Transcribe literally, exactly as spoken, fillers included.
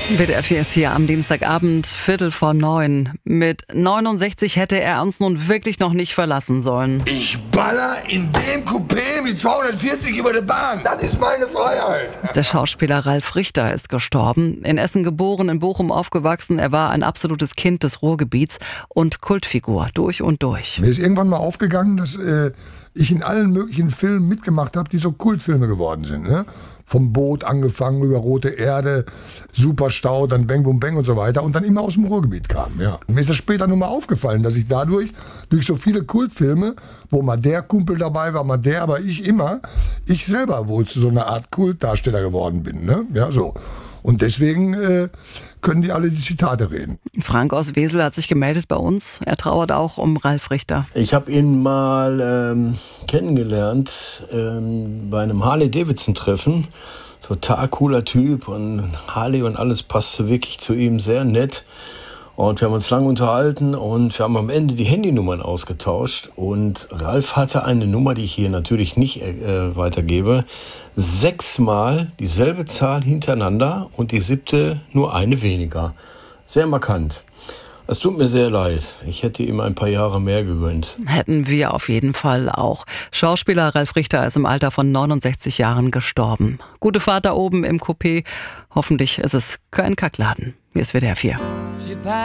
W D R vier ist hier am Dienstagabend, Viertel vor neun. Mit neunundsechzig hätte er uns nun wirklich noch nicht verlassen sollen. Ich baller in dem Coupé mit zweihundertvierzig über die Bahn. Das ist meine Freiheit. Der Schauspieler Ralf Richter ist gestorben. In Essen geboren, in Bochum aufgewachsen. Er war ein absolutes Kind des Ruhrgebiets und Kultfigur durch und durch. Mir ist irgendwann mal aufgegangen, dass äh, ich in allen möglichen Filmen mitgemacht habe, die so Kultfilme geworden sind. Ne? Vom Boot angefangen, über Rote Erde, Superstau, dann Bang Boom Bang und so weiter und dann immer aus dem Ruhrgebiet kam. Ja. Mir ist das später nur mal aufgefallen, dass ich dadurch, durch so viele Kultfilme, wo mal der Kumpel dabei war, mal der, aber ich immer, ich selber wohl zu so einer Art Kultdarsteller geworden bin. Ne? Ja, so. Und deswegen äh, können die alle die Zitate reden. Frank aus Wesel hat sich gemeldet bei uns. Er trauert auch um Ralf Richter. Ich habe ihn mal ähm, kennengelernt ähm, bei einem Harley-Davidson-Treffen. Total cooler Typ und Harley und alles passte wirklich zu ihm, sehr nett. Und wir haben uns lange unterhalten und wir haben am Ende die Handynummern ausgetauscht. Und Ralf hatte eine Nummer, die ich hier natürlich nicht äh, weitergebe. Sechsmal dieselbe Zahl hintereinander und die siebte nur eine weniger. Sehr markant. Es tut mir sehr leid. Ich hätte ihm ein paar Jahre mehr gegönnt. Hätten wir auf jeden Fall auch. Schauspieler Ralf Richter ist im Alter von neunundsechzig Jahren gestorben. Gute Fahrt da oben im Coupé. Hoffentlich ist es kein Kackladen. Hier ist W D R vier.